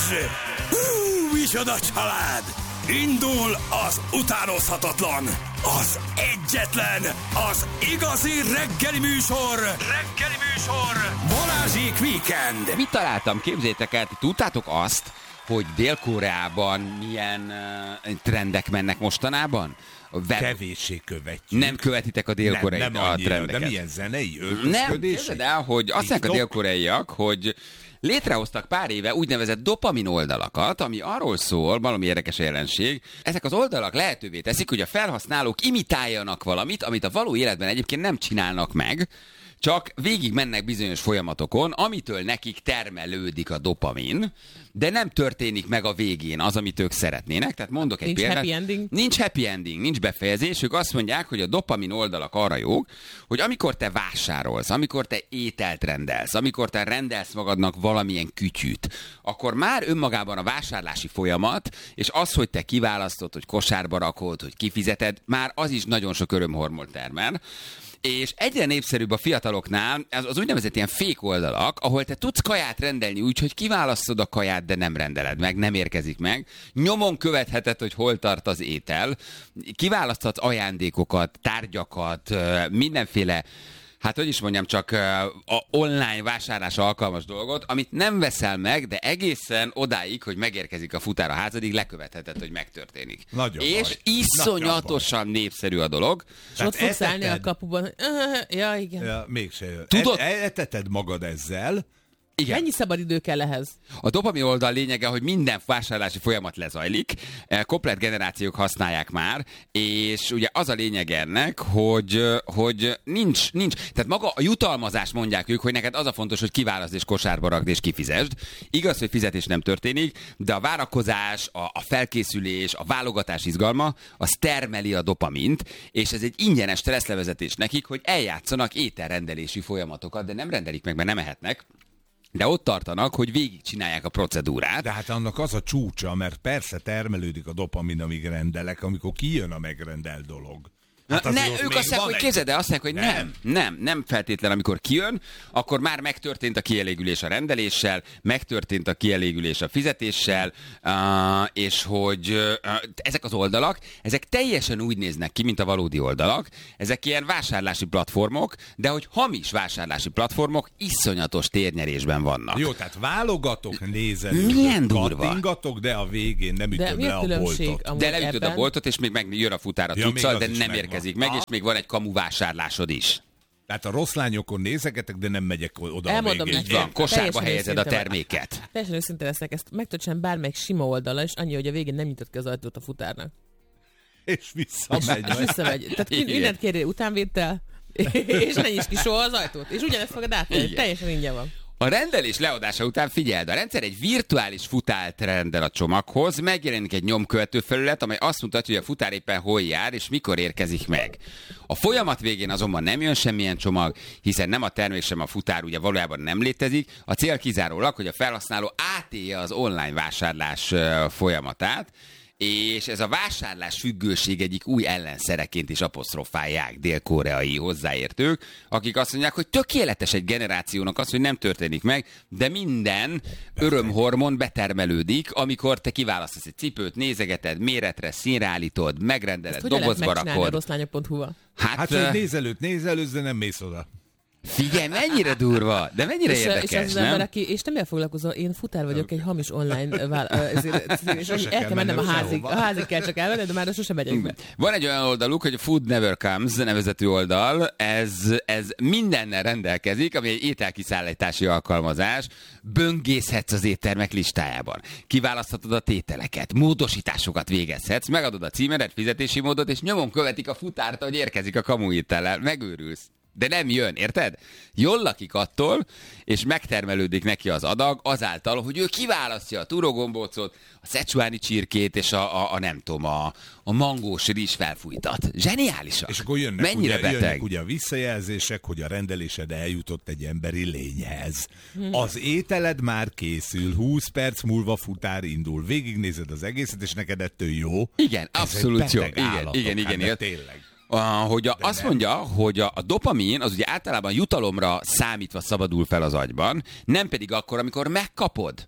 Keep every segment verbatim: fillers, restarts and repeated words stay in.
Hú, micsoda család! Indul az utánozhatatlan, az egyetlen, az igazi reggeli műsor, reggeli műsor, Balázsék Weekend. Mit találtam? Képzétek el, tudtátok azt, hogy Dél-Koreában milyen uh, trendek mennek mostanában? Web... Kevéssé követjük. Nem követitek a dél-koreai nem, nem annyira, trendeket. De milyen zenei öltözködési? Nem, képzeld el, hogy azt mondják a dél-koreaiak, hogy létrehoztak pár éve úgynevezett dopamin oldalakat, ami arról szól, valami érdekes jelenség. Ezek az oldalak lehetővé teszik, hogy a felhasználók imitáljanak valamit, amit a való életben egyébként nem csinálnak meg, csak végig mennek bizonyos folyamatokon, amitől nekik termelődik a dopamin, de nem történik meg a végén az, amit ők szeretnének. Tehát mondok egy nincs példát. Happy ending. Nincs happy ending, nincs befejezés. Ők azt mondják, hogy a dopamin oldalak arra jók, hogy amikor te vásárolsz, amikor te ételt rendelsz, amikor te rendelsz magadnak valamilyen kütyűt, akkor már önmagában a vásárlási folyamat, és az, hogy te kiválasztod, hogy kosárba rakod, hogy kifizeted, már az is nagyon sok örömhormont termel. És egyre népszerűbb a fiataloknál az, az úgynevezett ilyen fék oldalak, ahol te tudsz kaját rendelni úgy, hogy kiválasztod a kaját, de nem rendeled meg, nem érkezik meg. Nyomon követheted, hogy hol tart az étel. Kiválaszthatsz ajándékokat, tárgyakat, mindenféle, hát hogy is mondjam, csak a online vásárlásra alkalmas dolgot, amit nem veszel meg, de egészen odáig, hogy megérkezik a futár a házadig, lekövetheted, hogy megtörténik. Nagyon és baj. iszonyatosan népszerű a dolog. És ott fogsz állni a kapuban, hogy ja, igen. Ja, mégse jön. Tudod? E- eteted magad ezzel. Igen. Mennyi szabad idő kell ehhez? A dopamin oldal lényege, hogy minden vásárlási folyamat lezajlik, komplett generációk használják már, és ugye az a lényeg ennek, hogy, hogy nincs, nincs, tehát maga a jutalmazás mondják ők, hogy neked az a fontos, hogy kiválaszd és kosárba rakd és kifizesd. Igaz, hogy fizetés nem történik, de a várakozás, a, a felkészülés, a válogatás izgalma, az termeli a dopamint, és ez egy ingyenes stresszlevezetés nekik, hogy eljátszanak ételrendelési folyamatokat, de nem rendelik meg, mert nem ehetnek. De ott tartanak, hogy végigcsinálják a procedúrát. De hát annak az a csúcsa, mert persze termelődik a dopamin, amíg rendelek, amikor kijön a megrendelt dolog. Hát ne, ők azt mondják, hogy képzeld el, azt mondják, hogy nem. nem, nem, nem feltétlen, amikor kijön, akkor már megtörtént a kielégülés a rendeléssel, megtörtént a kielégülés a fizetéssel, uh, és hogy uh, ezek az oldalak, ezek teljesen úgy néznek ki, mint a valódi oldalak, ezek ilyen vásárlási platformok, de hogy hamis vásárlási platformok iszonyatos térnyerésben vannak. Jó, tehát válogatok, nézelődök, milyen durva. Kattingatok, de a végén nem ütöm le a boltot. De leütöd a boltot, és még megjön a futár a ja, cuccal, de nem megvan. érkezik meg, és még van egy kamu vásárlásod is. Tehát a rossz lányokon nézegetek, de nem megyek oda Elmondom a végén. neked. Van, kosárba helyezed a őszinte terméket. Teljesen őszinte lesznek, ezt meg tudod csinálni bármelyik sima oldala, és annyi, hogy a végén nem nyitott ki az ajtót a futárnak. És visszamegy. És visszamegy. Tehát Igen. mindent kérjél utánvétel, és ne nyisd ki soha az ajtót. És ugyanezt fogod átvenni, teljesen ingyen van. A rendelés leadása után figyeld, a rendszer egy virtuális futárt rendel a csomaghoz, megjelenik egy nyomkövető felület, amely azt mutatja, hogy a futár éppen hol jár, és mikor érkezik meg. A folyamat végén azonban nem jön semmilyen csomag, hiszen nem a termék, sem a futár ugye valójában nem létezik. A cél kizárólag, hogy a felhasználó átélje az online vásárlás folyamatát, és ez a vásárlás függőség egyik új ellenszereként is apostrofálják dél-koreai hozzáértők, akik azt mondják, hogy tökéletes egy generációnak az, hogy nem történik meg, de minden örömhormon betermelődik, amikor te kiválasztasz egy cipőt, nézegeted, méretre, színre állítod, megrendeled, dobozba rakod. rosszlányok pont hu-val? Hát, Hát, hogy nézelőt nézelőz, de nem mész oda. Figyelj, mennyire durva, de mennyire és, érdekes, és az nem? ember, aki, és nem elfoglalkozol, én futár vagyok, egy hamis online vál, ezért, és el kell mennem a házig, a házig kell csak elmenni, de már sosem megyek be. Van egy olyan oldaluk, hogy a Food Never Comes nevezetű oldal, ez, ez mindennel rendelkezik, ami egy ételkiszállítási alkalmazás, böngészhetsz az éttermek listájában, kiválaszthatod a tételeket, módosításokat végezhetsz, megadod a címedet, fizetési módot, és nyomon követik a futárt, hogy érkezik a kamuétellel, megőrülsz. De nem jön, érted? Jól lakik attól, és megtermelődik neki az adag azáltal, hogy ő kiválasztja a turogombócot, a szecsuáni csirkét, és a, a, a nem tudom, a, a mangós rizs felfújtat. Zseniálisak. És akkor jönnek, mennyire ugye, beteg? jönnek ugye a visszajelzések, hogy a rendelésed eljutott egy emberi lényhez. Hmm. Az ételed már készül, húsz perc múlva futár indul. Végignézed az egészet, és neked ettől jó. Igen, ez abszolút jó. Igen, Igen, igen, igen. hát, igen. Tényleg. Uh, hogy a, azt nem. mondja, hogy a, a dopamin az ugye általában jutalomra számítva szabadul fel az agyban, nem pedig akkor, amikor megkapod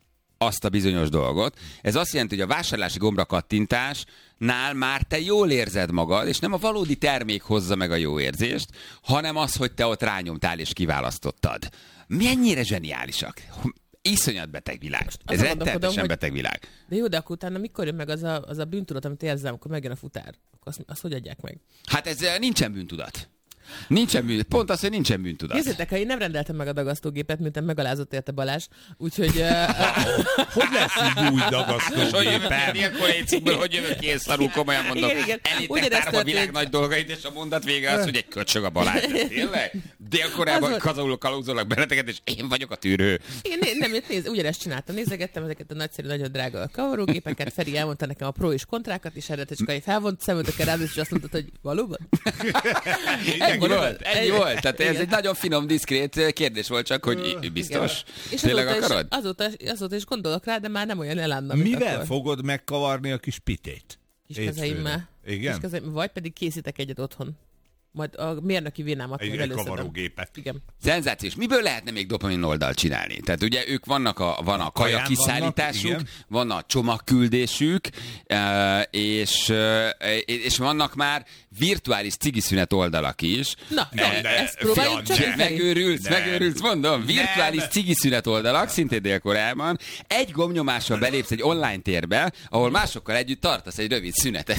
azt a bizonyos dolgot. Ez azt jelenti, hogy a vásárlási gombra kattintásnál már te jól érzed magad, és nem a valódi termék hozza meg a jó érzést, hanem az, hogy te ott rányomtál és kiválasztottad. Mennyire zseniálisak? Iszonyat beteg világ. Ez rettenetesen hogy... beteg világ. De jó, de akkor utána mikor jön meg az a, az a bűntudat, amit érzem, amikor megjön a futár? Akkor azt, azt hogy adják meg? Hát ez nincsen bűntudat. Nincsen bűn, pont az, hogy nincsen bűntudat. Nézzétek, ha én nem rendeltem meg a dagasztógépet, miután megalázott érte Balázs, úgyhogy... Hogy lesz így új dagasztógépet? Ilyenkor létszikből, hogy jövök ki, és szarul, komolyan mondom. Elítettem a világ nagy dolgait, és a mondat vége az, hogy egy köcsög a Balázs. Tényleg? Dél-Koreában kazulok, kalózolok benneteket, és én vagyok a tűrő. Igen, nem, nézd, ugyanezt csináltam. Nézegettem ezeket a nagyszerű, nagyon drága kavarógépeket. Feri elmondta nekem a pro és kontrákat, és erre Tecskai felvont szemöltökkel rám, és azt mondtad, hogy valóban? Ennyi volt, ennyi volt. Tehát ez egy nagyon finom, diszkrét kérdés volt, csak hogy biztos. És tényleg akarod? Is, azóta, azóta is gondolok rá, de már nem olyan elánna. Mivel akkor fogod megkavarni a kis pitét? Kis kezeimmel. Igen? Kis kezeimmel. Vagy pedig készítek egyet otthon. Majd a mérnöki vénámat egy, egy kavarógépet. Igen. Szenzációs. Miből lehetne még dopamin oldalt csinálni? Tehát ugye ők vannak a, van a kaja kiszállításuk, vannak, van a csomagküldésük, és, és vannak már virtuális cigiszünet oldalak is. Na, ne, ne, ezt próbáljuk csak ne, megőrülsz, megőrülsz, mondom. Virtuális cigiszünet oldalak, szintén Dél-Koreában. Egy gombnyomással belépsz egy online térbe, ahol másokkal együtt tartasz egy rövid szünetet.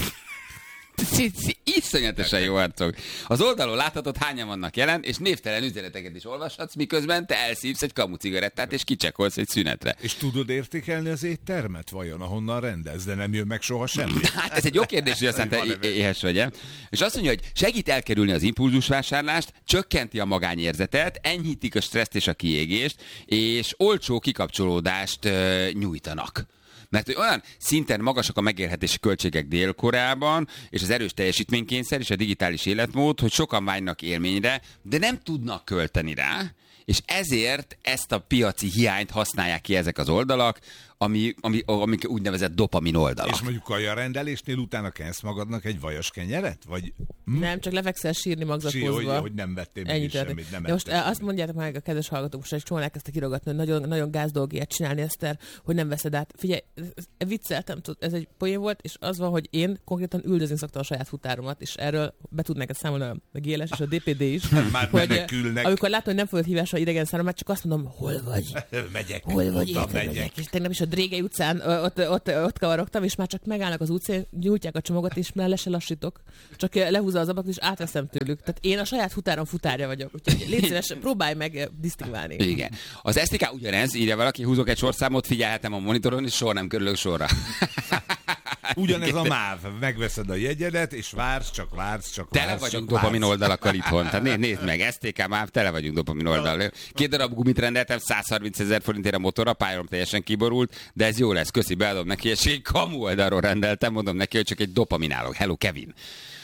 Iszonyatosan jó arcok. Az oldalon láthatod, hányan vannak jelen, és névtelen üzeneteket is olvashatsz, miközben te elszívsz egy kamu cigarettát, és kicsekolsz egy szünetre. És tudod értékelni az éttermet vajon, ahonnan rendelsz, de nem jön meg soha semmi? Hát ez egy jó kérdés, hogy aztán te éhes vagy. És azt mondja, hogy segít elkerülni az impulzusvásárlást, csökkenti a magányérzetet, enyhítik a stresszt és a kiégést, és olcsó kikapcsolódást uh, nyújtanak. Mert hogy olyan szinten magasak a megélhetési költségek Dél-Koreában, és az erős teljesítménykényszer és a digitális életmód, hogy sokan vágynak élményre, de nem tudnak költeni rá, és ezért ezt a piaci hiányt használják ki ezek az oldalak, ami, ami, amik úgynevezett dopamin oldalak. És mondjuk kajarendelésnél utána kensz magadnak egy vajas kenyeret? Vagy, hm? Nem, csak lefekszel sírni magzatkozva. Sír, hogy, hogy nem vettél meg semmit, nem de most ettem. Azt mondjátok meg a kedves hallgatók, most egy csomóan elkezdtek kirogatni, hogy nagyon, nagyon gáz dolgért csinálni, Eszter, hogy nem veszed át. Figyelj, vicceltem, ez egy poén volt, és az van, hogy én konkrétan üldözni szoktam a saját futáromat, és erről be tud neked számolni a gé el es és a dé pé dé is. Már hogy, menekülnek. Amikor látom, hogy nem fogod hívásra idegen szára, mert csak azt mondom, hol vagy? Megyek. Hol vagy? Én megyek. És tegnap is a Drégei utcán ott, ott, ott kavarogtam, és már csak megállnak az utcán, nyújtják a csomagot, és már le se lassítok. Csak lehúzza az ablakot, és átveszem tőlük. Tehát én a saját futárom futárja vagyok. Úgyhogy légy szíves, próbálj meg disztingválni. Igen. Az es té ká ugyanez, írja valaki, húzok egy sorszámot, figyelhetem a monitoron, és soha nem körülök sorra. Ugyanez a MÁV. Megveszed a jegyedet, és vársz, csak vársz, csak vársz. Tele vagyunk dopamin oldalakkal itthon. Tehát nézd, nézd meg, es té ká, MÁV, tele vagyunk dopamin oldal. Két darab gumit rendeltem, százharminc ezer forintért a motorra, pályárom teljesen kiborult, de ez jó lesz, köszi, beadom neki, és egy kamu oldalról rendeltem, mondom neki, hogy csak egy dopaminálok. Hello, Kevin.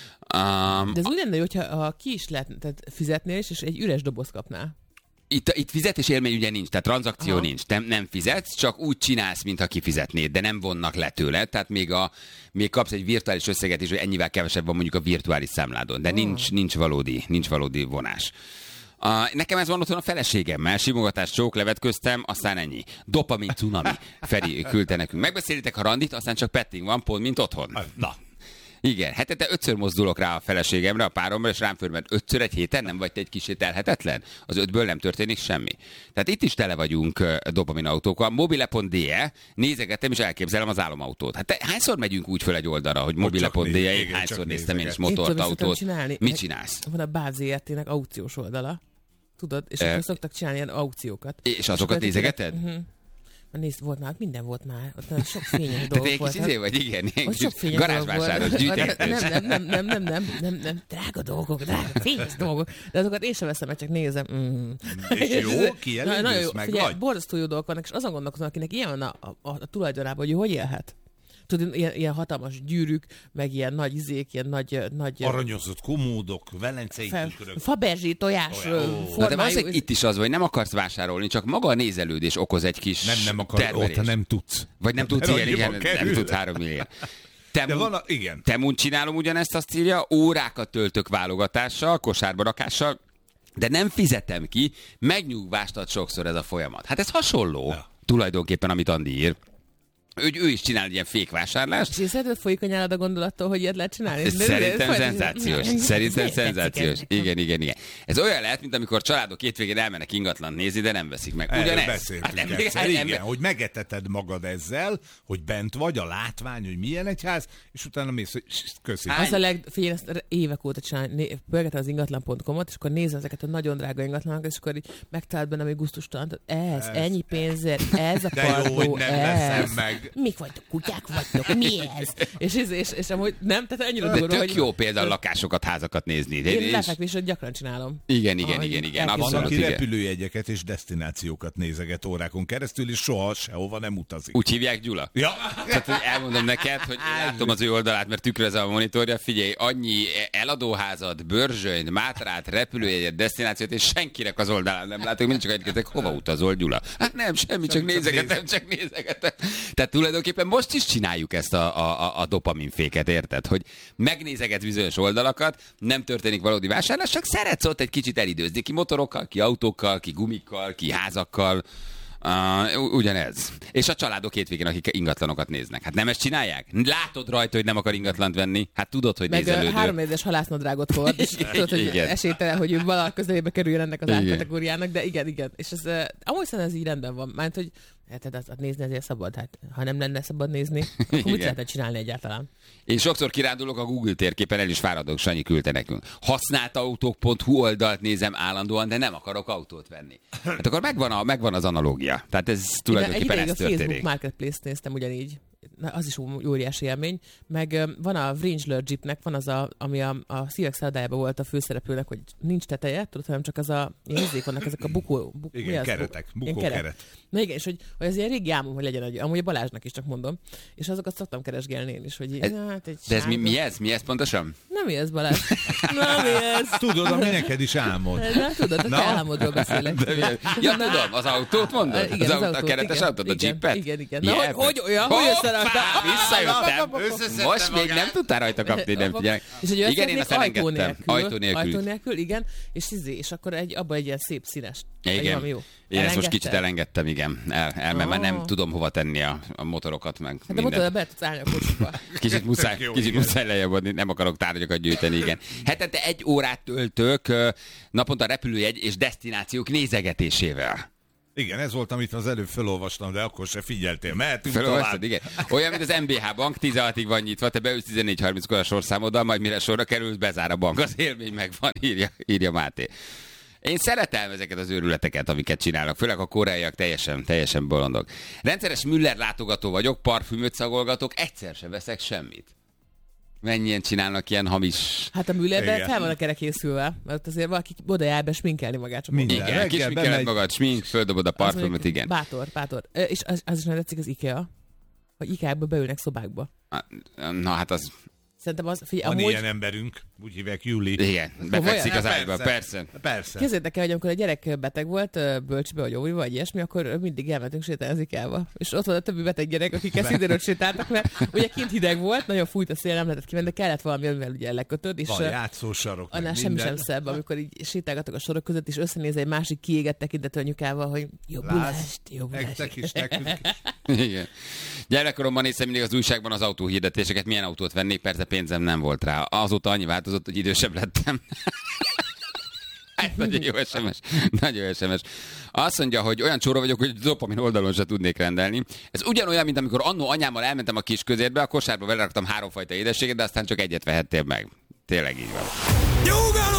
Um, de ez úgy lenne, hogyha ha ki is lehet, tehát fizetnél is, és egy üres doboz kapnál. Itt, itt fizetés élmény ugye nincs, tehát tranzakció Aha. nincs, nem, nem fizetsz, csak úgy csinálsz, mintha kifizetnéd, de nem vonnak le tőle, tehát még, a, még kapsz egy virtuális összeget is, hogy ennyivel kevesebb van mondjuk a virtuális számládon, de oh. nincs, nincs, valódi, nincs valódi vonás. Uh, nekem ez van otthon a feleségemmel, simogatás, csóklevet köztem, aztán ennyi. Dopamin cunami. Feri küldte nekünk. Megbeszélitek a randit, aztán csak petting van, pont mint otthon. Na. Igen, hetente ötször mozdulok rá a feleségemre, a páromra, és rám föl, mert ötször egy héten nem vagy te egy kicsit elhetetlen? Az ötből nem történik semmi. Tehát itt is tele vagyunk uh, dopaminautókkal. mobile pont dé e, nézegettem, és elképzelem az álomautót. Hát te, hányszor megyünk úgy föl egy oldalra, hogy mobile pont dé e, én hányszor néztem én is motort, autót. Mit csinálsz? Van a BÁV zé er té-nek aukciós oldala, tudod? És akkor szoktak csinálni ilyen aukciókat. És azokat nézegeted? Uh-huh. Nézd, volt már, minden volt már. Ott sok fényes dolgok volt. Te egy kis vagy, igen. Ott sok fényes garázsvásáros, gyűjtéstés. Nem, nem, nem, nem, nem, nem, nem, drága dolgok, drága, fényes dolgok. De azokat én sem veszem, mert csak nézem. Mm. És jó, kielégülsz meg figyelj, vagy? Borzasztó jó dolgok vannak, és azon gondolkozom, akinek ilyen van a, a, a, a tulajdonában, hogy hogy élhet. Tudod, ilyen, ilyen hatalmas gyűrűk, meg ilyen nagy izék, ilyen nagy... nagy aranyozott komódok, velencei tükrök. Faberzsi tojás formájú. Na de valószínűleg itt is az, hogy nem akarsz vásárolni, csak maga a nézelődés okoz egy kis Nem, nem akar, termelés. ott nem tudsz. Vagy nem tudsz, igen, igen, nem tudsz három milliárd. De van a, igen. Temun csinálom ugyanezt, azt írja, órákat töltök válogatással, kosárba rakással, de nem fizetem ki, megnyugvást ad sokszor ez a folyamat. Hát ez hasonló. Ja. tulajdonképpen, amit Andi ír. Ő, ő is csinál egy ilyen fékvásárlást. És szerinted folyik a nyálad a gondolattól, hogy ilyet lehet csinálni? Szerintem szenzációs. Szerintem szenzációs. Igen, igen, igen. Ez olyan lehet, mint amikor családok hétvégén elmennek ingatlant nézni, de nem veszik meg. Erről Ugyanez? beszéltünk Hát nem- egyszer, hát nem- igen, hogy megeteted magad ezzel, hogy bent vagy, a látvány, hogy milyen egy ház, és utána mész, hogy köszi. Hány- Az a leg... Figyelj, ezt évek óta csinálni. Né... Pörgetem az ingatlan pont com-ot, és akkor nézem ezeket a nagyon drága ingatlanokat, és akkor így megtalált bennem, hogy gusztustalan. Ez, Ez. ennyi pénzért, ez a De jó, kargó, hogy nem veszem ez. meg. Mik vagytok, kutyák vagytok, mi ez? És, és, és, és amúgy nem, tehát ennyire De durva, tök hogy... jó például lakásokat, házakat nézni. Én És- lefekvését gyakran csinálom. Igen, igen, Ahogy igen, igen. elképzelem. Van, Abszolút, aki igen. repülőjegyeket és destinációkat nézeget órákon keresztül, és soha sehova nem utazik. Úgy hívják, Gyula? Ja. Tehát, hogy elmondom neked, hogy én látom az ő oldalát, mert tükrözem a monitorja, figyelj, annyi eladóházat, Börzsönyt, Mátrát, repülőjegyet, destinációt, és senkinek az oldalán nem látok, mind csak egyiketek, hova utazol, Gyula? Hát nem, semmi, csak nézegetem, csak nézegetem. Tehát tulajdonképpen most is csináljuk ezt a, a, a, a dopaminféket, érted? Hogy megnézegetsz bizonyos oldalakat, nem történik valódi vásárlás, csak szeretsz ott egy kicsit elidőzni, ki motorokkal, ki autókkal, ki gumikkal, ki házakkal. Uh, ugyanez. És a családok hétvégén, akik ingatlanokat néznek. Hát nem ezt csinálják? Látod rajta, hogy nem akar ingatlant venni? Hát tudod, hogy Meg nézelődő. három éves halásznadrágot hord, és tudod, hogy Igen. esélytelen, hogy ő vala közelébe kerüljön ennek az Igen. árkategóriának, de igen, igen. És ez, uh, amúgy szerintem ez így rendben van. Mert hogy hát, hát, hát nézni ezért szabad. Hát, ha nem lenne szabad nézni, akkor Igen. mit lehetne csinálni egyáltalán? Én sokszor kirándulok a Google térképen, el is fáradok, Sanyi küldte nekünk. Használtautók pont hu oldalt nézem állandóan, de nem akarok autót venni. Hát akkor megvan, a, megvan az analógia. Tehát ez Egy tulajdonképpen ideig ez a Facebook történik. Marketplace-t néztem ugyanígy. Na, az is ó- óriási élmény. Meg ö, van a Wrangler Jeepnek, van az, a, ami a, a szívek szállodájában volt a főszereplőnek, hogy nincs teteje, tudod, hanem csak az a, ilyen izék vannak, ezek a bukó... buk, mi Igen, az? keretek, Ilyen bukókeret. Na igen, és hogy, hogy ez ilyen régi álmom, hogy legyen egy, amúgy a Balázsnak is csak mondom, és azokat szoktam keresgélni én is, hogy Ez- na, hát egy De ez mi, sárga- mi ez? Mi ez pontosan? Nem mi ez, Balázs? Na, mi ez? Tudod, ami neked is álmod. Nem tudod, a te Na. álmodról beszélek. De mi ez? Ja, Na. tudom, az autót mondod? Igen, az, az autó, a autót, keretes igen, autót, a igen, Jeepet? igen, igen. Na, Jeepet. hogy- hogy olyan, hogy Hoppá, összerakta? visszajöttem. Összeszedte Most még magát. nem tudtál rajta kapni, nem figyelek. És hogy Igen, én azt ajtó elengedtem. nélkül, Ajtó nélkül. ajtó nélkül, igen, és, izé, és akkor egy, abban egy ilyen szép színes. Vagy Igen. valami jó. Én ezt most Elengedted? kicsit elengedtem, igen. El, el, mert már nem Ah. tudom hova tenni a, a motorokat, meg Hát de mindent. mondtad, be tudsz állni a kocsiba. Kicsit muszáj, Tök jó, kicsit igen. muszáj lejjebb adni, nem akarok tárgyakat gyűjteni, igen. Hetente egy órát töltök ö, naponta repülőjegy és desztinációk nézegetésével. Igen, ez volt, amit az előbb felolvastam, de akkor se figyeltél. Mehetünk Felolvastad, tovább. igen. Olyan, mint az em bé há bank, tizenhatig van nyitva, te beülsz tizennégy harminckor a sorszámoddal, majd mire sorra kerülsz, bezár a bank. Az élmény megvan, írja, írja Máté. Én szeretem ezeket az őrületeket, amiket csinálnak, főleg a koreaiak teljesen, teljesen bolondok. Rendszeres Müller látogató vagyok, parfümöt szagolgatok, egyszer se veszek semmit. Mennyien csinálnak ilyen hamis... Hát a Müllerben Igen. fel van a kerek készülve, mert azért valaki oda jár be sminkelni magát. Csak Minden. Igen, reggel kis bemegy- minkeled magad, smink, földobod a Az parfümöt, mondjuk igen. Bátor, bátor. Ö, És az, az is nagyon tetszik az IKEA, hogy IKEA-ba beülnek szobákba. Na hát az... Szerintem az, figyelj, Van amúgy ilyen emberünk, úgy hívják Júli. Igen, befekszik az Hát ágyba, persze. Persze. Képzeljétek el, hogy amikor a gyerek beteg volt, ö, bölcsibe vagy óviba, vagy ilyesmi, akkor mindig elmentünk sétálni az IKEA-ba. És ott volt a többi beteg gyerek, akik szintén ott sétáltak, mert ugye kint hideg volt, nagyon fújt a szél, nem lehetett kimenni, de kellett valami, amivel ugye lekötöd. És Van ö, játszósarok, meg annál semmi minden. sem szebb, amikor így sétálgatok a sorok között, és összenéz egy másik kiégett tekintetű anyukával, hogy jobbulást, jobbulást. Nektek is, nekünk is. Igen. Gyerekkoromban néztem mindig az újságban az autóhirdetéseket, milyen autót vennék, persze pénzem nem volt rá. Azóta annyi változott, hogy idősebb lettem. Hát, nagyon jó es em es. Nagyon jó es em es. Azt mondja, hogy olyan csóra vagyok, hogy dopamin oldalon se tudnék rendelni. Ez ugyanolyan, mint amikor annó anyámmal elmentem a kisközérbe, a kosárba beleraktam háromfajta édességet, de aztán csak egyet vehettél meg. Tényleg így van. Nyugalom!